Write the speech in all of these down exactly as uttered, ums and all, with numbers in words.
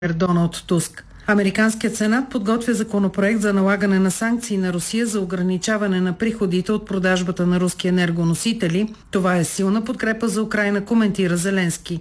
Доналд Туск. Американският сенат подготвя законопроект за налагане на санкции на Русия за ограничаване на приходите от продажбата на руски енергоносители. Това е силна подкрепа за Украйна, коментира Зеленски.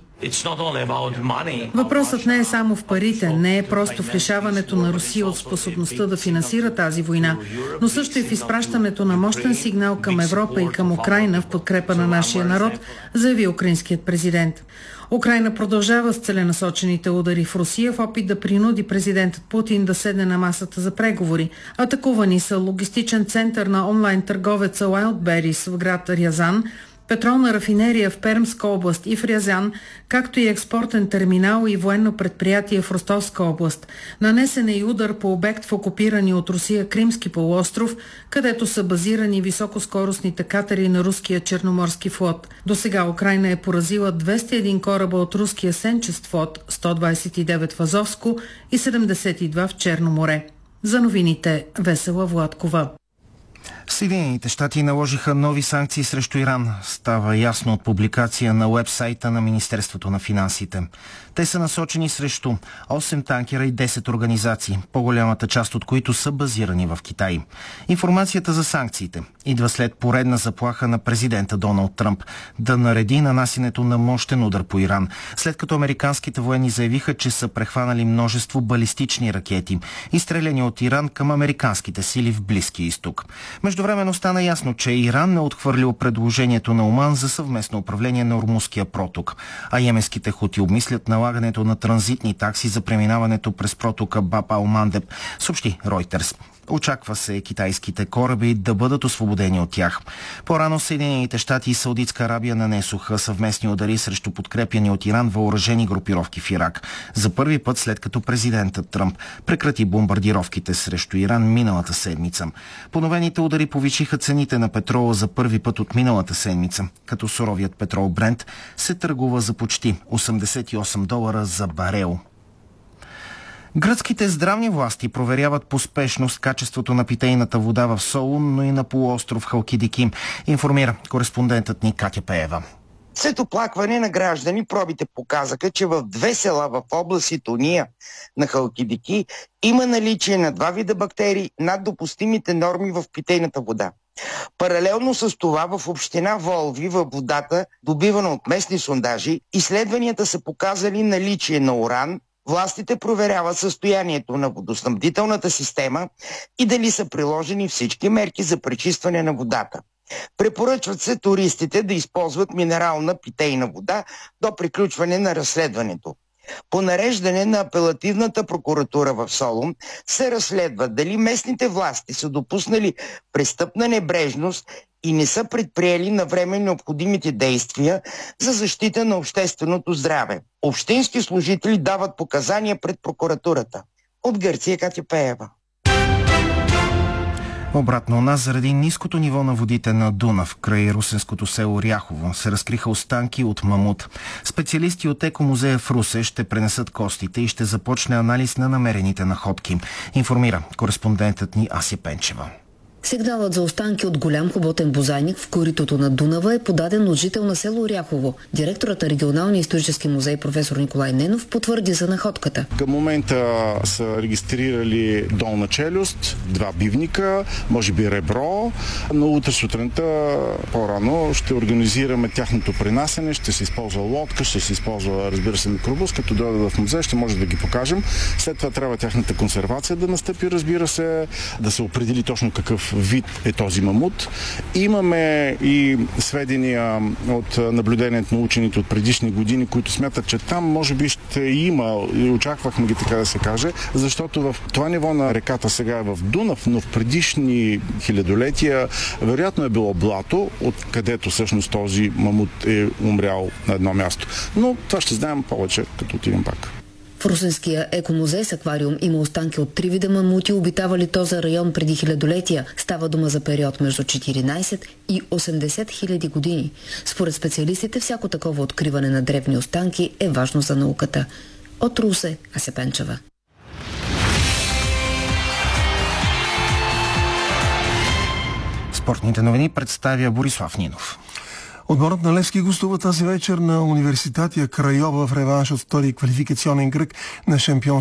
Въпросът не е само в парите, не е просто в лишаването на Русия от способността да финансира тази война, но също и в изпращането на мощен сигнал към Европа и към Украйна в подкрепа на нашия народ, заяви украинският президент. Украйна продължава с целенасочените удари в Русия в опит да принуди президентът Путин да седне на масата за преговори. Атакувани са логистичен център на онлайн търговеца Wildberries в град Рязан, петролна рафинерия в Пермска област и в Рязан, както и експортен терминал и военно предприятие в Ростовска област. Нанесен е и удар по обект в окупирани от Русия Кримски полуостров, където са базирани високоскоростните катери на руския Черноморски флот. До сега Украйна е поразила двеста и един кораба от руския Сенчест флот, сто двадесет и девет в Азовско и седемдесет и два в Черно море. За новините Весела Владкова. Съединените щати наложиха нови санкции срещу Иран. Става ясно от публикация на уебсайта на Министерството на финансите. Те са насочени срещу осем танкера и десет организации, по-голямата част от които са базирани в Китай. Информацията за санкциите идва след поредна заплаха на президента Доналд Тръмп да нареди нанасянето на мощен удар по Иран, след като американските военни заявиха, че са прехванали множество балистични ракети, изстреляни от Иран към американските сили в Близкия изток. Междувременно стана ясно, че Иран не отхвърлил предложението на Оман за съвместно управление на Ормузския проток, а йеменските хути обмислят налагането на транзитни такси за преминаването през протока Баб ал-Мандеб, съобщи Ройтерс. Очаква се китайските кораби да бъдат освободени от тях. По-рано Съединените щати и Саудитска Арабия нанесоха съвместни удари срещу подкрепяни от Иран въоръжени групировки в Ирак. За първи път след като президентът Тръмп прекрати бомбардировките срещу Иран миналата седмица. Поновените удари повишиха цените на петрола за първи път от миналата седмица, като суровият петрол Брент се търгува за почти осемдесет и осем долара за барел. Гръцките здравни власти проверяват по спешност качеството на питейната вода в Солун, но и на полуостров Халкидики, информира кореспондентът ни Катя Пеева. След оплакване на граждани, пробите показаха, че в две села в област Ситония на Халкидики има наличие на два вида бактерии над допустимите норми в питейната вода. Паралелно с това в община Волви във водата, добивана от местни сондажи, изследванията са показали наличие на уран. Властите проверяват състоянието на водоснабдителната система и дали са приложени всички мерки за пречистване на водата. Препоръчват се туристите да използват минерална питейна вода до приключване на разследването. По нареждане на апелативната прокуратура в Солун се разследва дали местните власти са допуснали престъпна небрежност и не са предприели навреме необходимите действия за защита на общественото здраве. Общински служители дават показания пред прокуратурата. От Гърция Катя Пеева. Обратно у нас, заради ниското ниво на водите на Дунав, край русенското село Ряхово, се разкриха останки от мамут. Специалисти от Екомузея в Русе ще пренесат костите и ще започне анализ на намерените находки, информира кореспондентът ни Ася Пенчева. Сигналът за останки от голям хоботен бозайник в коритото на Дунава е подаден от жител на село Ряхово. Директорът на регионалния исторически музей професор Николай Ненов потвърди за находката. Към момента са регистрирали долна челюст, два бивника, може би ребро, но утре сутринта по-рано ще организираме тяхното принасене, ще се използва лодка, ще се използва, разбира се, микробус, като дойдат в музей, ще може да ги покажем. След това трябва тяхната консервация да настъпи, разбира се, да се определи точно какъв вид е този мамут. Имаме и сведения от наблюдението на учените от предишни години, които смятат, че там може би ще има, и очаквахме ги така да се каже, защото в това ниво на реката сега е в Дунав, но в предишни хилядолетия вероятно е било блато, откъдето всъщност този мамут е умрял на едно място. Но това ще знаем повече, като отидем пак. В Русенския екомузей с аквариум има останки от три вида мамути, обитавали този район преди хилядолетия. Става дума за период между четиринадесет и осемдесет хиляди години. Според специалистите, всяко такова откриване на древни останки е важно за науката. От Русе, Ася Пенчева. Спортните новини представя Борислав Нинов. Отборът на Левски гостува тази вечер на Университатия Крайова в реванш от втори квалификационен кръг на шампионството